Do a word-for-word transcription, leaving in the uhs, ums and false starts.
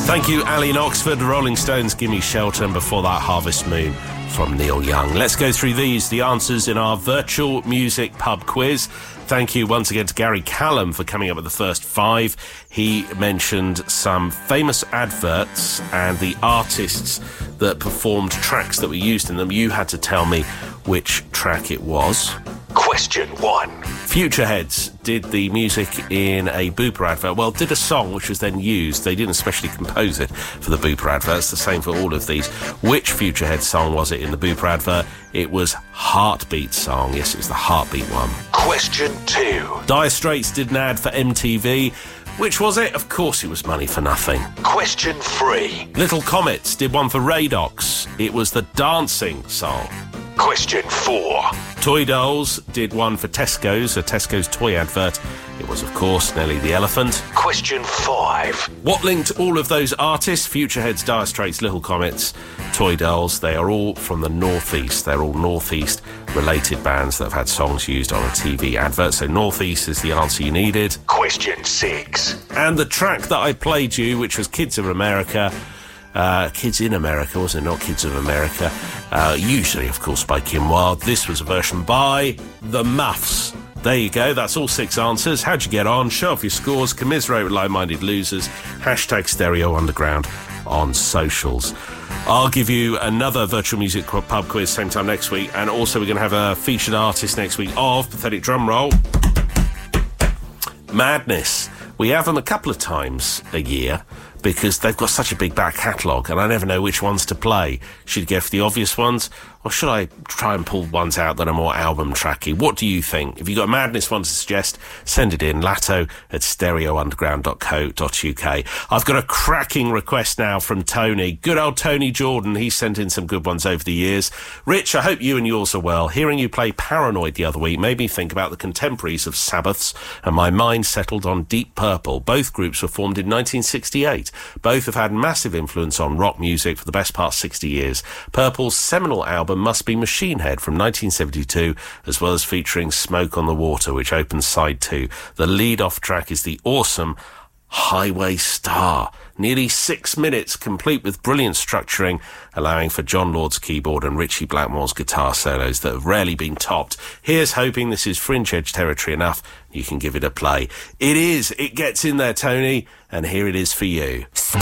Thank you, Ali in Oxford, Rolling Stones, Gimme Shelter, and before that, Harvest Moon from Neil Young. Let's go through these, the answers in our virtual music pub quiz. Thank you once again to Gary Callum for coming up with the first five. He mentioned some famous adverts and the artists that performed tracks that were used in them. You had to tell me which track it was. Question one. Futureheads did the music in a Bupa advert. Well, did a song which was then used. They didn't especially compose it for the Bupa advert. It's the same for all of these. Which Futurehead song was it in the Bupa advert? It was Heartbeat song. Yes, it was the Heartbeat one. Question two. Dire Straits did an ad for M T V. Which was it? Of course it was Money for Nothing. Question three. Little Comets did one for Radox. It was the Dancing song. Question four. Toy Dolls did one for Tesco's, a Tesco's toy advert. It was, of course, Nelly the Elephant. Question five. What linked all of those artists? Futureheads, Dire Straits, Little Comets, Toy Dolls. They are all from the North East. They're all North East related bands that have had songs used on a T V advert. So North East is the answer you needed. Question six. And the track that I played you, which was Kids of America, Uh, Kids in America, wasn't it? Not Kids of America. Uh, usually, of course, by Kim Wilde. This was a version by The Muffs. There you go. That's all six answers. How'd you get on? Show off your scores. Commiserate with like-minded losers. Hashtag Stereo Underground on socials. I'll give you another virtual music pub quiz same time next week. And also we're going to have a featured artist next week of, pathetic drum roll, Madness. We have them a couple of times a year because they've got such a big back catalogue and I never know which ones to play. Should I go for the obvious ones or should I try and pull ones out that are more album tracky? What do you think? If you've got a Madness one to suggest, send it in, latto at stereo underground dot co dot uk. I've got a cracking request now from Tony. Good old Tony Jordan. He's sent in some good ones over the years. Rich, I hope you and yours are well. Hearing you play Paranoid the other week made me think about the contemporaries of Sabbaths and my mind settled on Deep Purple. Both groups were formed in nineteen sixty-eight. Both have had massive influence on rock music for the best part of sixty years. Purple's seminal album must be Machine Head from nineteen seventy-two, as well as featuring Smoke on the Water, which opens side two. The lead-off track is the awesome Highway Star. Nearly six minutes, complete with brilliant structuring, allowing for John Lord's keyboard and Richie Blackmore's guitar solos that have rarely been topped. Here's hoping this is fringe edge territory enough you can give it a play. It is. It gets in there, Tony, and here it is for you.